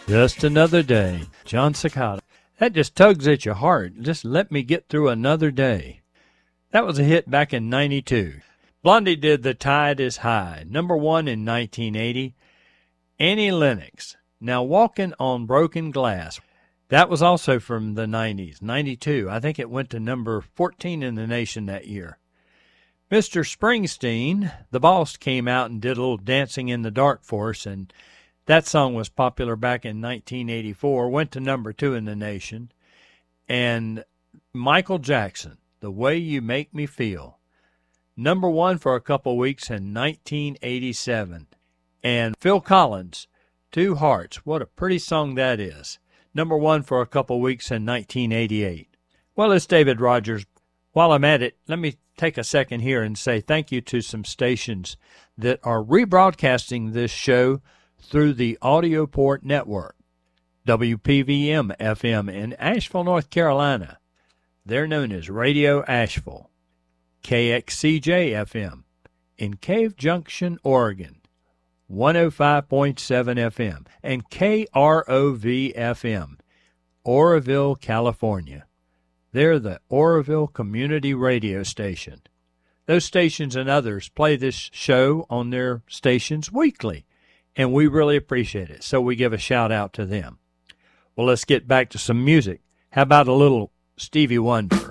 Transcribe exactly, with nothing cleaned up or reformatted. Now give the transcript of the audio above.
Just another day. John Cicada. That just tugs at your heart. Just let me get through another day. That was a hit back in ninety-two. Blondie did The Tide is High, number one in nineteen eighty. Annie Lennox, Now Walking on Broken Glass. That was also from the nineties, ninety-two. I think it went to number fourteen in the nation that year. Mister Springsteen, The Boss, came out and did a little Dancing in the Dark for us, and that song was popular back in nineteen eighty-four, went to number two in the nation. And Michael Jackson, The Way You Make Me Feel, number one for a couple weeks in nineteen eighty-seven. And Phil Collins, Two Hearts, what a pretty song that is, number one for a couple weeks in nineteen eighty-eight. Well, it's David Rogers. While I'm at it, let me take a second here and say thank you to some stations that are rebroadcasting this show through the AudioPort network. W P V M F M in Asheville, North Carolina. They're known as Radio Asheville. K X C J F M in Cave Junction, Oregon, one oh five point seven F M. And K R O V F M, Oroville, California. They're the Oroville Community Radio Station. Those stations and others play this show on their stations weekly, and we really appreciate it, so we give a shout-out to them. Well, let's get back to some music. How about a little Stevie Wonder?